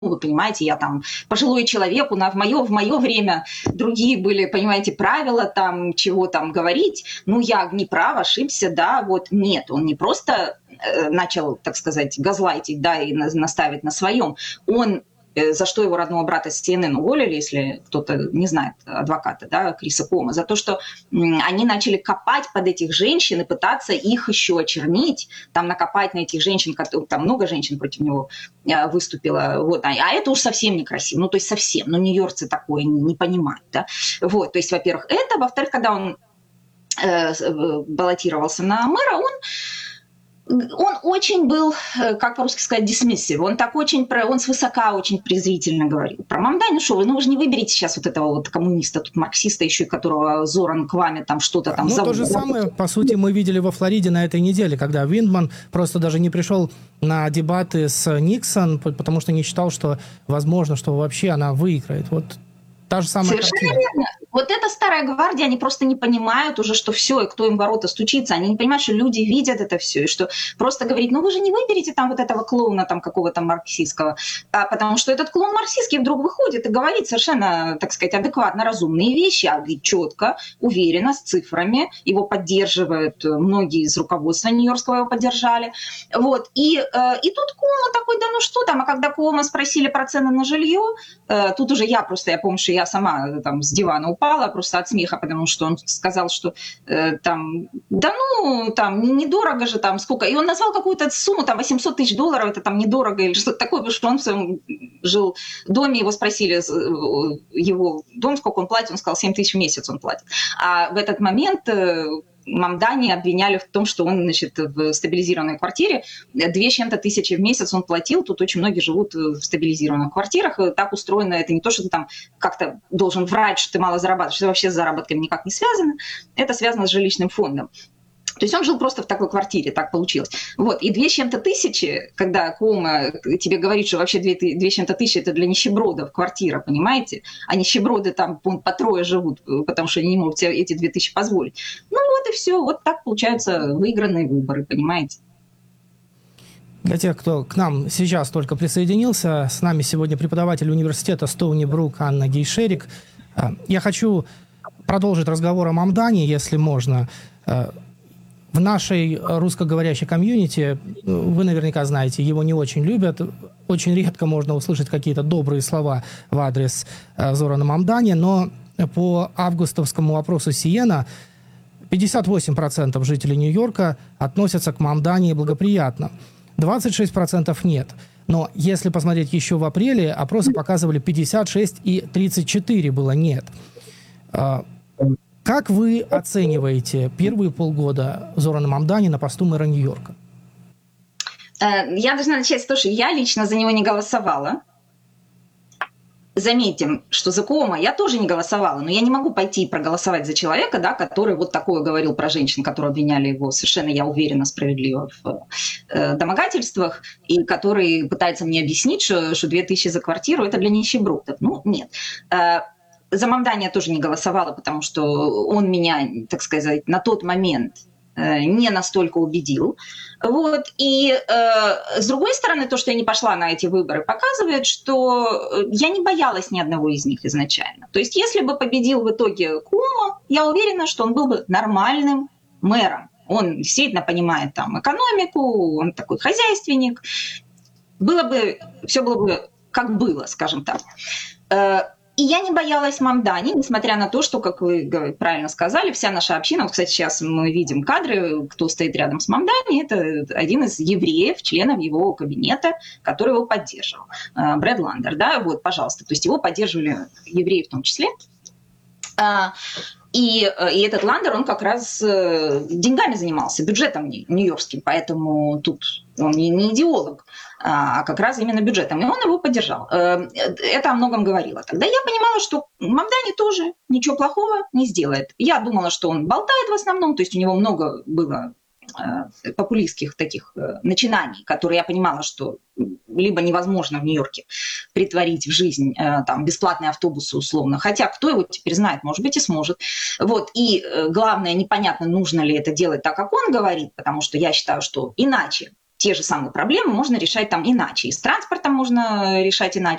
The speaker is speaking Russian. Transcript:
вы понимаете, я там пожилой человек, в мое время другие были, понимаете, правила там, чего там говорить. Ну, я не прав, ошибся, да, вот нет, он не просто начал, так сказать, газлайтить, да, и наставить на своем, он за что его родного брата с CNN уволили, если кто-то не знает адвоката, да, Криса Кома, за то, что они начали копать под этих женщин и пытаться их еще очернить, там накопать на этих женщин, там много женщин против него выступило, вот, а это уж совсем некрасиво, ну, то есть совсем, ну, нью-йоркцы такое не понимают, да, вот, то есть, во-первых, это, во-вторых, когда он баллотировался на мэра, он очень был, как по-русски сказать, dismissive. Он так очень, он свысока очень презрительно говорил про Мамдани. Ну что вы, вы же не выберете сейчас вот этого вот коммуниста, тут марксиста еще, которого Зоран Кваме там что-то там зовут. То же самое, по сути, мы видели во Флориде на этой неделе, когда Виндман просто даже не пришел на дебаты с Никсон, потому что не считал, что возможно, что вообще она выиграет. Вот та же самая Совершенно верно. Вот эта старая гвардия, они просто не понимают уже, что все, и кто им в ворота стучится. Они не понимают, что люди видят это все, и что просто говорить, ну вы же не выберете там вот этого клоуна там какого-то марксистского, потому что этот клоун марксистский вдруг выходит и говорит совершенно, так сказать, адекватно разумные вещи, а говорит четко, уверенно, с цифрами. Его поддерживают многие из руководства Нью-Йоркского, его поддержали. Вот. И тут Куомо такой, да ну что там, а когда Куомо спросили про цены на жилье, тут уже я помню, что я сама там с дивана упала просто от смеха, потому что он сказал, что там, да ну, там, недорого же там, сколько. И он назвал какую-то сумму, там, $800 тысяч, это там недорого или что-то такое, потому что он в своем жил в доме, его спросили, его дом, сколько он платит, он сказал, $7 тысяч в месяц он платит. А в этот момент Мамдани обвиняли в том, что он, значит, в стабилизированной квартире 2 с чем-то тысячи в месяц он платил. Тут очень многие живут в стабилизированных квартирах. И так устроено, это не то, что ты там как-то должен врать, что ты мало зарабатываешь, это вообще с заработками никак не связано. Это связано с жилищным фондом. То есть он жил просто в такой квартире, так получилось. Вот. И 2 с чем-то тысячи, когда Куомо тебе говорит, что вообще 2 с чем-то тысячи это для нищебродов квартира, понимаете? А нищеброды там по трое живут, потому что они не могут себе эти 2 тысячи позволить. Ну вот и все. Вот так получаются выигранные выборы, понимаете? Для тех, кто к нам сейчас только присоединился, с нами сегодня преподаватель университета Стоуни Брук Анна Гейшерик. Я хочу продолжить разговор о Мамдани, если можно. В нашей русскоговорящей комьюнити, вы наверняка знаете, его не очень любят. Очень редко можно услышать какие-то добрые слова в адрес Зорана Мамдани, но по августовскому опросу Сиена 58% жителей Нью-Йорка относятся к Мамдани благоприятно, 26% нет. Но если посмотреть еще в апреле, опросы показывали 56 и 34 было нет. Как вы оцениваете первые полгода Зорана Мамдани на посту мэра Нью-Йорка? Я должна начать с того, что я лично за него не голосовала. Заметим, что за Куомо я тоже не голосовала, но я не могу пойти и проголосовать за человека, да, который вот такое говорил про женщин, которые обвиняли его совершенно, я уверена, справедливо в домогательствах, и который пытается мне объяснить, что 2000 за квартиру – это для нищебродов. Ну, нет. За Мамдани я тоже не голосовала, потому что он меня, так сказать, на тот момент не настолько убедил. Вот. И с другой стороны, то, что я не пошла на эти выборы, показывает, что я не боялась ни одного из них изначально. То есть если бы победил в итоге Куомо, я уверена, что он был бы нормальным мэром. Он действительно понимает там экономику, он такой хозяйственник. Все было бы как было, скажем так. И я не боялась Мамдани, несмотря на то, что, как вы правильно сказали, вся наша община, вот, кстати, сейчас мы видим кадры, кто стоит рядом с Мамдани, это один из евреев, членов его кабинета, который его поддерживал, Брэд Ландер, да, вот, пожалуйста, то есть его поддерживали евреи в том числе. И этот Ландер, он как раз деньгами занимался, бюджетом нью-йоркским, поэтому тут он не идеолог, а как раз именно бюджетом. И он его поддержал. Это о многом говорило. Тогда я понимала, что Мамдани тоже ничего плохого не сделает. Я думала, что он болтает в основном, то есть у него много было популистских таких начинаний, которые я понимала, что либо невозможно в Нью-Йорке притворить в жизнь там, бесплатные автобусы условно, хотя кто его теперь знает, может быть и сможет. Вот. И главное, непонятно, нужно ли это делать так, как он говорит, потому что я считаю, что иначе те же самые проблемы можно решать там иначе. И с транспортом можно решать иначе.